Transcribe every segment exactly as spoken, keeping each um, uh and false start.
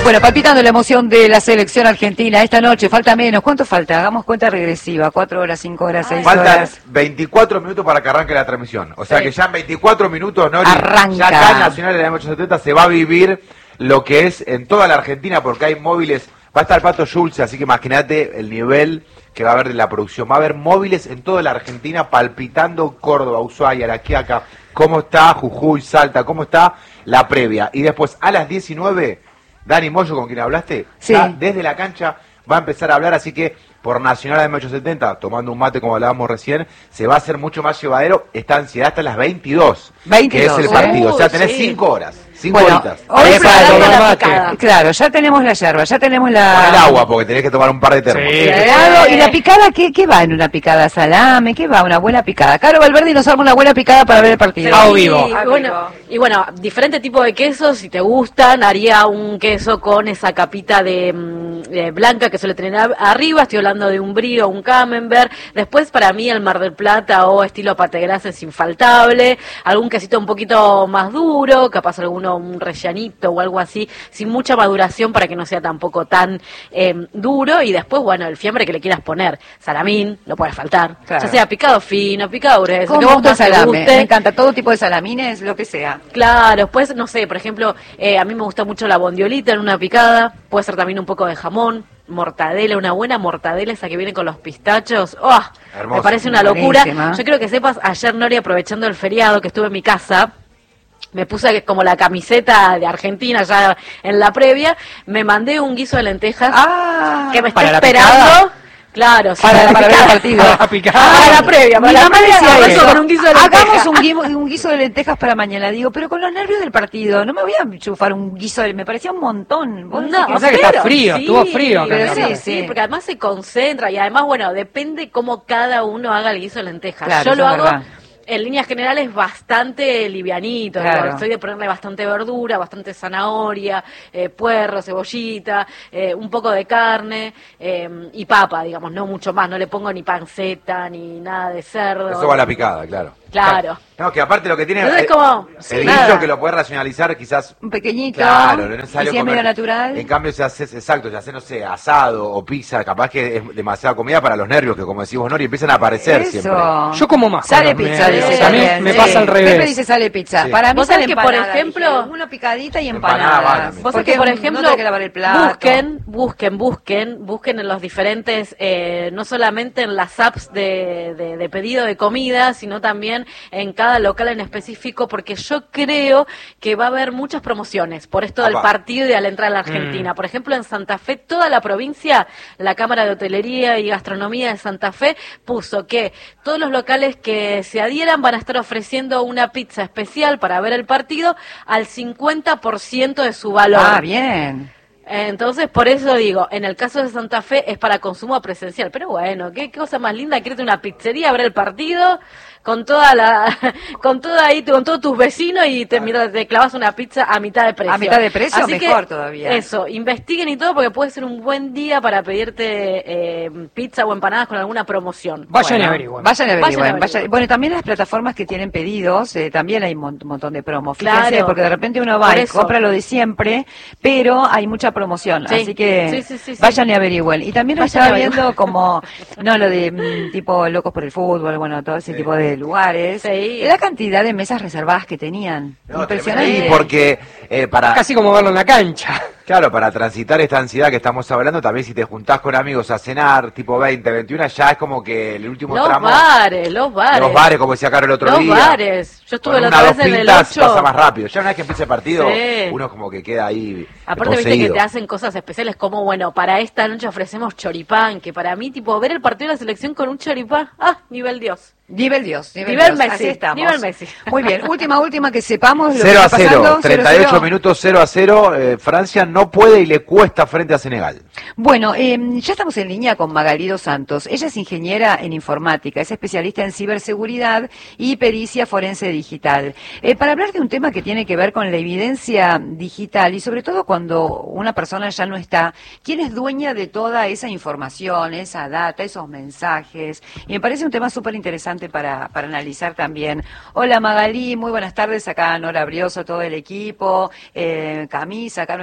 Bueno, palpitando la emoción de la selección argentina esta noche, falta menos. ¿Cuánto falta? Hagamos cuenta regresiva, cuatro horas, cinco horas, seis Faltan horas. veinticuatro minutos para que arranque la transmisión. O sea Sí. que ya en veinticuatro minutos, Nori, Arranca. ya acá en Nacional de la M ochocientos setenta se va a vivir lo que es en toda la Argentina, porque hay móviles. Va a estar Pato Schulze, así que imagínate el nivel que va a haber de la producción. Va a haber móviles en toda la Argentina palpitando Córdoba, Ushuaia, La Quiaca, cómo está Jujuy, Salta, cómo está la previa. Y después a las diecinueve, Dani Moyo, con quien hablaste, sí. ya desde la cancha va a empezar a hablar, así que por Nacional de M ochocientos setenta, tomando un mate como hablábamos recién, se va a hacer mucho más llevadero esta ansiedad hasta las veintidós, veintidós, que es el ¿eh? partido. O sea, tenés Sí. cinco horas, cinco Bueno, horitas. hoy Ahí para tomar mate. Claro, ya tenemos la yerba, ya tenemos la... Con el agua, porque tenés que tomar un par de termos. Sí. Claro, y la picada, ¿qué, ¿qué va en una picada? ¿Salame? ¿Qué va? Una buena picada. Caro Valverde nos arma una buena picada para ver el partido. Ah, vivo. Y bueno, y bueno, diferente tipo de quesos, si te gustan, haría un queso con esa capita de, mm, de blanca que suele tener a- arriba, estoy hablando de un brie o un camembert. Después, para mí, el Mar del Plata o estilo pategras es infaltable. Algún quesito un poquito más duro, capaz alguno un rellanito o algo así, sin mucha maduración para que no sea tampoco tan eh, duro. Y después, bueno, el fiambre que le quieras poner. Salamín, no puede faltar. Claro. Ya sea picado fino, picado grueso, ¿Cómo que vos gusta el más te salame? guste. Me encanta todo tipo de salamines, lo que sea. Claro, después, no sé, por ejemplo, eh, a mí me gusta mucho la bondiolita en una picada, puede ser también un poco de jamón, mortadela, una buena mortadela, esa que viene con los pistachos, ¡oh! Hermoso. Me parece una locura. Buenísima. Yo quiero que sepas, ayer, Nori, aprovechando el feriado que estuve en mi casa, me puse como la camiseta de Argentina ya en la previa, me mandé un guiso de lentejas Ah, que me está ¿para la esperando. picada? Claro, sí, para, la para ver el picada. partido. Para la picada. Ah, para la previa, para Mi la mamá previa, decía arranco eso. con un guiso de lentejas. Hagamos un, guimo- un guiso de lentejas para mañana. Digo, pero con los nervios del partido, no me voy a enchufar un guiso de... Me parecía un montón. ¿Vos No, decís pasa que está pero frío, sí, estuvo frío acá pero en sí, Córdoba. sí, Sí. porque además se concentra y además, bueno, depende cómo cada uno haga el guiso de lentejas. Claro, Yo eso lo es hago verdad. en líneas generales bastante livianito, Claro. digo, soy de ponerle bastante verdura, bastante zanahoria, eh, puerro, cebollita, eh, un poco de carne eh, y papa, digamos, no mucho más, no le pongo ni panceta ni nada de cerdo. Eso va a la picada, claro. Claro. No, que aparte lo que tiene Entonces, eh, como, el sí, guiso nada. que lo puedes racionalizar quizás. Un pequeñito. Claro, no es y necesario si es comer. medio natural. En cambio, si haces, exacto, si haces, no sé, asado o pizza, capaz que es demasiada comida para los nervios, que como decimos, Nori, empiezan a aparecer Eso. siempre. Yo como más. Sale cuando pizza, me- dice A mí también, me sí. pasa al Pepe revés. dice sale pizza. Sí. Para mí Vos sale sabés que, por empanada, ejemplo- dije, una picadita y Empanada empanada. va también. Vos sabés Porque que, por no ejemplo, tenés que lavar el plato. busquen, busquen, busquen, busquen en los diferentes, eh, no solamente en las apps de, de, de pedido de comida, sino también en cada local en específico, porque yo creo que va a haber muchas promociones por esto del Apa. partido y al entrar a la Argentina. Mm. Por ejemplo, en Santa Fe, toda la provincia, la Cámara de Hotelería y Gastronomía de Santa Fe puso que todos los locales que se adhieran van a estar ofreciendo una pizza especial para ver el partido al cincuenta por ciento de su valor. Ah, bien. Entonces, por eso digo, en el caso de Santa Fe es para consumo presencial. Pero bueno, qué cosa más linda, quererte una pizzería, ver el partido con toda la, con toda ahí, con todos tus vecinos y te, mira, te clavas una pizza a mitad de precio. A mitad de precio, Así que, mejor todavía. Eso, investiguen y todo porque puede ser un buen día para pedirte eh, pizza o empanadas con alguna promoción. Vayan y Bueno, averigüen. Vayan y Vayan averigüen. y averigüen. vayan- Bueno, también las plataformas que tienen pedidos, eh, también hay un mon- montón de promos. Claro. Fíjense, porque de repente uno va Por y eso. compra lo de siempre, pero hay mucha promoción. Sí. Así que Sí, sí, sí, sí. vayan y averigüen. Y también lo Vayan estaba y averigüen. viendo como, no lo de mm, tipo locos por el fútbol, bueno, todo ese Sí. tipo de lugares. Sí. La cantidad de mesas reservadas que tenían. No, Impresionante. tremendo. Y porque eh, para Casi como verlo en la cancha. Claro, para transitar esta ansiedad que estamos hablando, también si te juntás con amigos a cenar, tipo veinte, veintiuno, ya es como que el último Los tramo. bares, los bares. Los bares, como decía Caro el otro Los día. bares. Yo estuve Con la una, otra dos vez en el pintas ocho. pasa más rápido. Ya una vez que empieza el partido, Sí. uno como que queda ahí Aparte, viste que poseído. te hacen cosas especiales como, bueno, para esta noche ofrecemos choripán, que para mí, tipo, ver el partido de la selección con un choripán, ah, nivel Dios. Nivel Dios. Nivel, Nivel Dios. Messi, Así estamos. nivel Messi. Muy bien. Última, última que sepamos. Lo cero que a está cero, pasando. treinta y ocho cero a cero. minutos, cero a cero. Eh, Francia no puede y le cuesta frente a Senegal. Bueno, eh, ya estamos en línea con Magalí Dos Santos. Ella es ingeniera en informática, es especialista en ciberseguridad y pericia forense digital. Eh, para hablar de un tema que tiene que ver con la evidencia digital y sobre todo cuando una persona ya no está, ¿quién es dueña de toda esa información, esa data, esos mensajes? Y me parece un tema súper interesante para, para analizar también. Hola Magalí, muy buenas tardes. Acá Nora Brioso, todo el equipo, eh, Camisa, acá nuestro especialista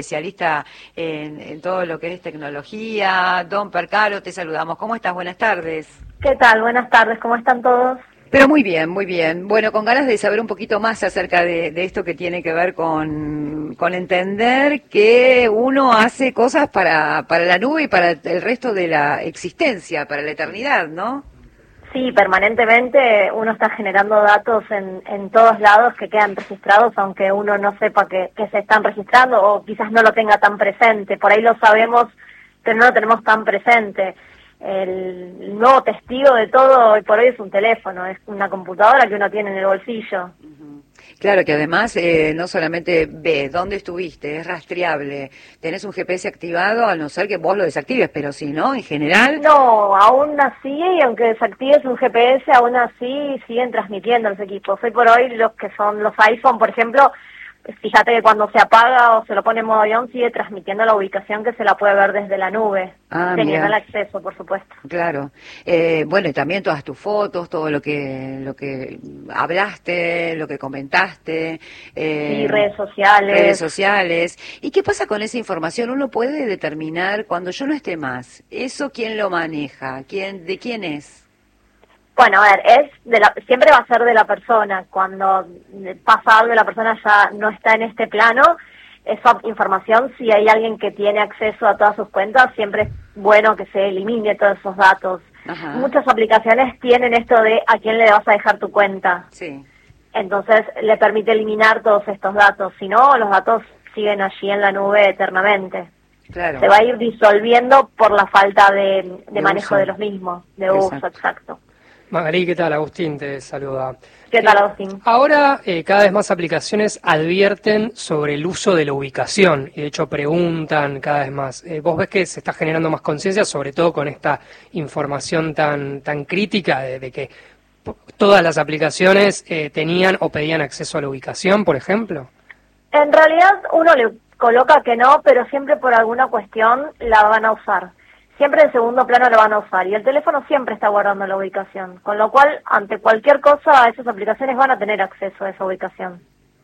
especialista en, en todo lo que es tecnología. Don Percaro, te saludamos. ¿Cómo estás? Buenas tardes. ¿Qué tal? Buenas tardes, ¿cómo están todos? Pero muy bien, muy bien. Bueno, con ganas de saber un poquito más acerca de, de esto que tiene que ver con, con entender que uno hace cosas para, para la nube y para el resto de la existencia, para la eternidad, ¿no? Sí, permanentemente uno está generando datos en, en todos lados que quedan registrados, aunque uno no sepa que, que se están registrando o quizás no lo tenga tan presente. Por ahí lo sabemos, pero no lo tenemos tan presente. El nuevo testigo de todo hoy por hoy es un teléfono, es una computadora que uno tiene en el bolsillo. Claro, que además eh, no solamente ve dónde estuviste, es rastreable. Tenés un G P S activado, a no ser que vos lo desactives, pero si no, en general... No, aún así, y aunque desactives un G P S, aún así siguen transmitiendo los equipos. Hoy por hoy los que son los iPhone, por ejemplo, fíjate que cuando se apaga o se lo pone en modo avión, sigue transmitiendo la ubicación que se la puede ver desde la nube, ah, teniendo el mira. acceso, por supuesto. Claro. Eh, bueno, y también todas tus fotos, todo lo que lo que hablaste, lo que comentaste. Eh, Sí, redes sociales. Redes sociales. ¿Y qué pasa con esa información? Uno puede determinar cuando yo no esté más, ¿eso quién lo maneja? ¿Quién, de quién es? Bueno, a ver, es de la, siempre va a ser de la persona. Cuando pasa algo y la persona ya no está en este plano, esa información, si hay alguien que tiene acceso a todas sus cuentas, siempre es bueno que se elimine todos esos datos. Ajá. Muchas aplicaciones tienen esto de a quién le vas a dejar tu cuenta. Sí. Entonces le permite eliminar todos estos datos. Si no, los datos siguen allí en la nube eternamente. Claro. Se va a ir disolviendo por la falta de, de, De manejo uso. de los mismos, de Exacto. uso, exacto. Magalí, ¿qué tal? Agustín te saluda. ¿Qué tal, Eh, Agustín? Ahora eh, cada vez más aplicaciones advierten sobre el uso de la ubicación y de hecho preguntan cada vez más. Eh, ¿Vos ves que se está generando más conciencia, sobre todo con esta información tan tan crítica de, de que p- todas las aplicaciones eh, tenían o pedían acceso a la ubicación, por ejemplo? En realidad uno le coloca que no, pero siempre por alguna cuestión la van a usar. Siempre en segundo plano lo van a usar y el teléfono siempre está guardando la ubicación, con lo cual ante cualquier cosa esas aplicaciones van a tener acceso a esa ubicación.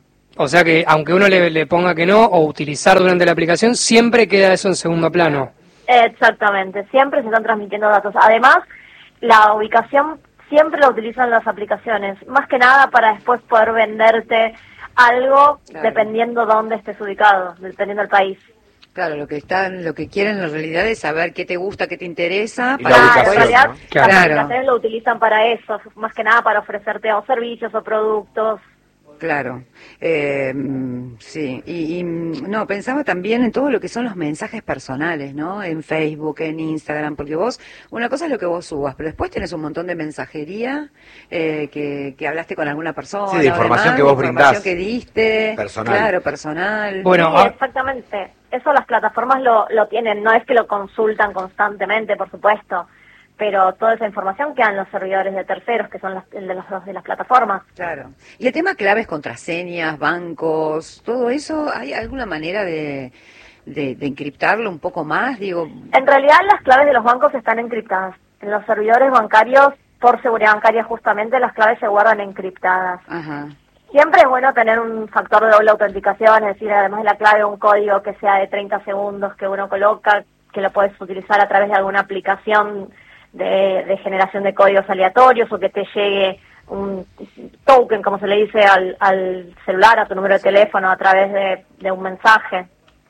O sea que aunque uno le, le ponga que no o utilizar durante la aplicación, siempre queda eso en segundo plano. Exactamente, siempre se están transmitiendo datos. Además, la ubicación siempre la utilizan las aplicaciones, más que nada para después poder venderte algo Claro. dependiendo dónde estés ubicado, dependiendo del país. Claro, lo que están, lo que quieren en realidad es saber qué te gusta, qué te interesa. Y para la Claro, ubicación, en realidad ¿no? las Claro. aplicaciones lo utilizan para eso, más que nada para ofrecerte o servicios o productos. Claro, eh, mm, sí, y, y, mm, no, pensaba también en todo lo que son los mensajes personales, ¿no? En Facebook, en Instagram, porque vos, una cosa es lo que vos subas, pero después tenés un montón de mensajería eh, que, que hablaste con alguna persona. Sí, de o información demás, que vos de información brindás. que diste, Personal. claro, personal. Bueno, Sí, ah- exactamente. Eso las plataformas lo, lo tienen, no es que lo consultan constantemente, por supuesto, pero toda esa información queda en los servidores de terceros, que son las, el de, los, de las plataformas. Claro. Y el tema claves, contraseñas, bancos, todo eso, ¿hay alguna manera de, de, de encriptarlo un poco más? Digo, En realidad las claves de los bancos están encriptadas. En los servidores bancarios, por seguridad bancaria justamente, las claves se guardan encriptadas. ajá, Siempre es bueno tener un factor de doble autenticación, es decir, además de la clave, un código que sea de treinta segundos que uno coloca, que lo puedes utilizar a través de alguna aplicación de, de generación de códigos aleatorios o que te llegue un token, como se le dice, al, al celular, a tu número de teléfono a través de, de un mensaje.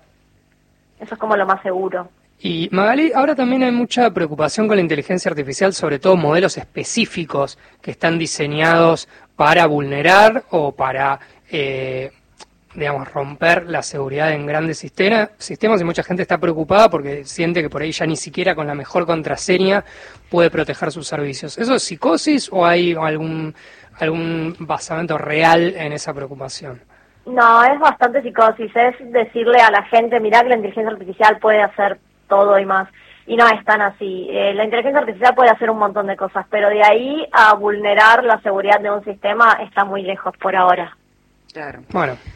Eso es como lo más seguro. Y Magali, ahora también hay mucha preocupación con la inteligencia artificial, sobre todo modelos específicos que están diseñados para vulnerar o para, eh, digamos, romper la seguridad en grandes sistema- sistemas y mucha gente está preocupada porque siente que por ahí ya ni siquiera con la mejor contraseña puede proteger sus servicios. ¿Eso es psicosis o hay algún, algún basamento real en esa preocupación? No, es bastante psicosis, es decirle a la gente, mirá que la inteligencia artificial puede hacer todo y más. Y no es tan así. Eh, la inteligencia artificial puede hacer un montón de cosas, pero de ahí a vulnerar la seguridad de un sistema está muy lejos por ahora. claro. Bueno,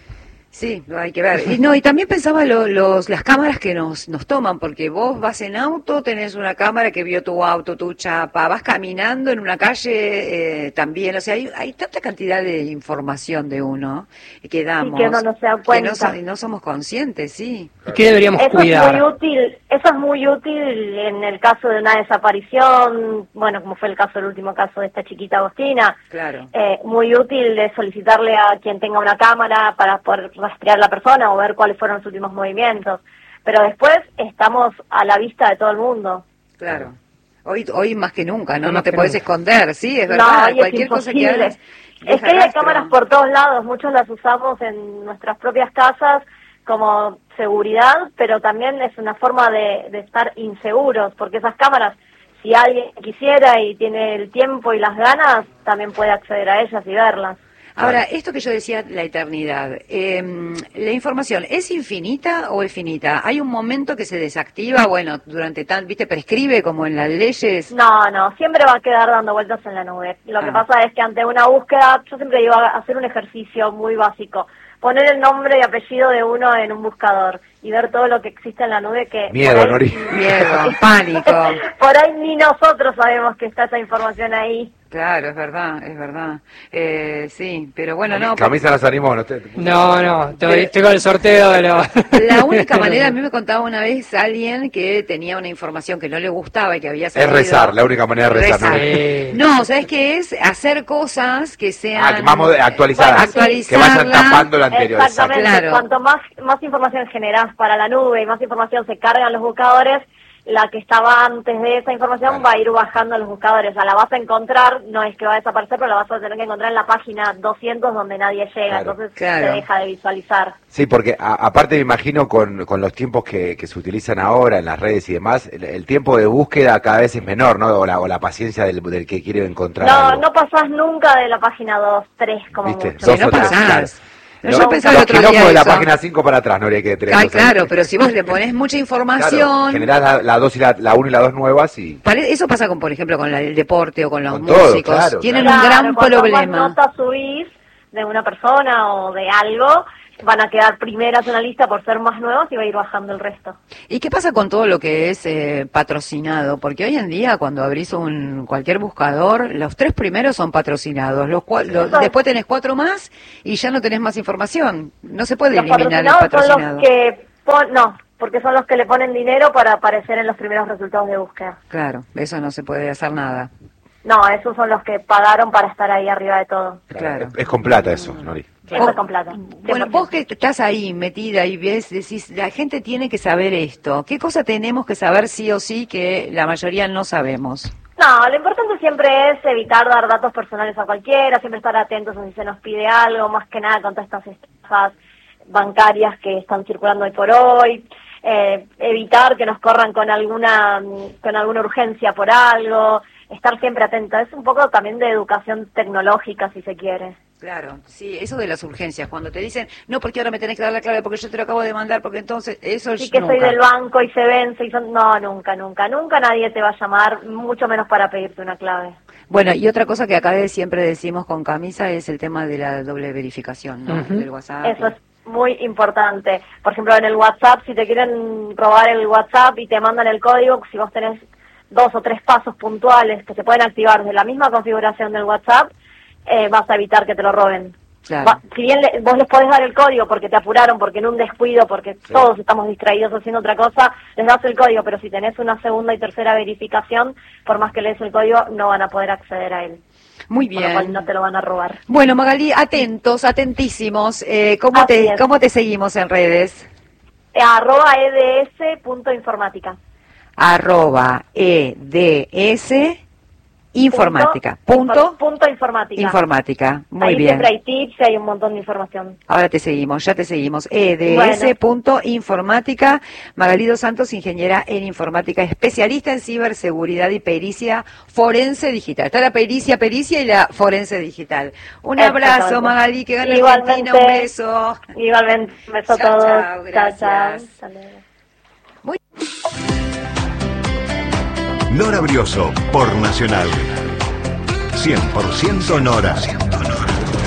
Sí, lo hay que ver. Y no, y también pensaba lo, los las cámaras que nos nos toman, porque vos vas en auto, tenés una cámara que vio tu auto, tu chapa, vas caminando en una calle eh, también, o sea, hay, hay tanta cantidad de información de uno que damos, Y que uno no se da que cuenta. no, so- no somos conscientes, sí. ¿Qué deberíamos Eso cuidar? es muy útil, eso es muy útil en el caso de una desaparición, bueno, como fue el caso, el último caso de esta chiquita Agostina. Claro. Eh, muy útil de solicitarle a quien tenga una cámara para poder rastrear la persona o ver cuáles fueron los últimos movimientos. Pero después estamos a la vista de todo el mundo. Claro. Hoy, hoy más que nunca, ¿no? Hoy No más te que podés nunca. esconder, sí, es No, verdad. y es Cualquier cosa que imposible. hagas. Es deja que hay rastro. cámaras por todos lados, muchos las usamos en nuestras propias casas como seguridad, pero también es una forma de, de estar inseguros, porque esas cámaras, si alguien quisiera y tiene el tiempo y las ganas, también puede acceder a ellas y verlas. Ahora, esto que yo decía, la eternidad, eh, ¿la información es infinita o es finita? ¿Hay un momento que se desactiva? Bueno, durante tan, ¿viste? Prescribe como en las leyes. No, no, siempre va a quedar dando vueltas en la nube. Lo que Ah. pasa es que ante una búsqueda, yo siempre digo a hacer un ejercicio muy básico. Poner el nombre y apellido de uno en un buscador y ver todo lo que existe en la nube que... Miedo, por ahí- Nori. Miedo, pánico. Por ahí ni nosotros sabemos que está esa información ahí. Claro, es verdad, es verdad. Eh, sí, pero bueno, no. Camisa nos animó, ¿no? Te- te puso- No, no, estoy, estoy con el sorteo de los... La única manera, a mí me contaba una vez alguien que tenía una información que no le gustaba y que había Es salido. rezar, la única manera de rezar. Rezar. ¿no? Sí. No, ¿sabes qué es? Hacer cosas que sean... Ah, que más mode- actualizadas. Bueno, que vayan actualizarla. tapando la anterior. Exactamente, exacto. Claro. cuanto más, más información generás para la nube y más información se cargan los buscadores, la que estaba antes de esa información Claro. va a ir bajando a los buscadores. O sea, la vas a encontrar, no es que va a desaparecer, pero la vas a tener que encontrar en la página doscientos donde nadie llega, Claro. entonces Claro. se deja de visualizar. Sí, porque a- aparte me imagino con, con los tiempos que, que se utilizan ahora en las redes y demás, el, el tiempo de búsqueda cada vez es menor, ¿no? O la, o la paciencia del, del que quiere encontrar No, algo. no pasás nunca de la página dos, tres como ¿Viste? mucho. Dos Que no o tres, pasás. claro. No, Lo- yo pensaba el los otro quilombos día de la eso. página cinco para atrás, no habría que tener. Ah, claro, pero si vos le pones mucha información... Claro, generás la, la dos y la, la uno y la dos nuevas y... Pare- Eso pasa con, por ejemplo, con la- el deporte o con los Con todo, músicos. claro, Tienen Claro, un gran cuanto más problema. notas subís de una persona o de algo, van a quedar primeras en la lista por ser más nuevos y va a ir bajando el resto. ¿Y qué pasa con todo lo que es eh, patrocinado? Porque hoy en día cuando abrís un cualquier buscador, los tres primeros son patrocinados, los, cua- los- Eso es. después tenés cuatro más y ya no tenés más información. No se puede Los eliminar el patrocinados son patrocinado. los que pon- no, porque son los que le ponen dinero para aparecer en los primeros resultados de búsqueda. Claro, eso no se puede hacer nada. No, esos son los que pagaron para estar ahí arriba de todo. Claro. Es, es con plata eso, Nori. Eso Oh, es con plata. Bueno, vos que estás ahí metida y ves, decís, la gente tiene que saber esto. ¿Qué cosa tenemos que saber sí o sí que la mayoría no sabemos? No, lo importante siempre es evitar dar datos personales a cualquiera, siempre estar atentos a si se nos pide algo, más que nada con todas estas estafas bancarias que están circulando hoy por hoy, eh, evitar que nos corran con alguna con alguna urgencia por algo, estar siempre atenta. Es un poco también de educación tecnológica, si se quiere. Claro, sí, eso de las urgencias, cuando te dicen, no, porque ahora me tenés que dar la clave, porque yo te lo acabo de mandar, porque entonces, eso Sí es que nunca. soy del banco y se vence y son... No, nunca, nunca, nunca nadie te va a llamar, mucho menos para pedirte una clave. Bueno, y otra cosa que acá de- siempre decimos con Camisa es el tema de la doble verificación, ¿no? Ujú. Del WhatsApp. Eso es muy importante. Por ejemplo, en el WhatsApp, si te quieren robar el WhatsApp y te mandan el código, si vos tenés dos o tres pasos puntuales que se pueden activar de la misma configuración del WhatsApp, eh, vas a evitar que te lo roben. Claro. Va- si bien le- vos les podés dar el código porque te apuraron, porque en un descuido, porque todos estamos distraídos haciendo otra cosa, les das el código, pero si tenés una segunda y tercera verificación, por más que le des el código, no van a poder acceder a él. Muy Con lo cual bien. no te lo van a robar. Bueno, Magalí, atentos, atentísimos. Eh, ¿cómo, Así te, es. ¿Cómo te seguimos en redes? Eh, arroba eds.informática. Arroba eds informática. Punto, Punto informática. informática. Muy Ahí bien. siempre hay tips y hay un montón de información. Ahora te seguimos, ya te seguimos. eds.informática. Magalí dos Santos, ingeniera en informática, especialista en ciberseguridad y pericia forense digital. Está la pericia, pericia y la forense digital. Un abrazo, Exactamente. Magalí, que gane Igualmente. Argentina, un beso. Igualmente, un beso a Chao, todos. chao, gracias. Chao, chao. Hasta luego. Nora Brioso por Nacional. cien por ciento Nora.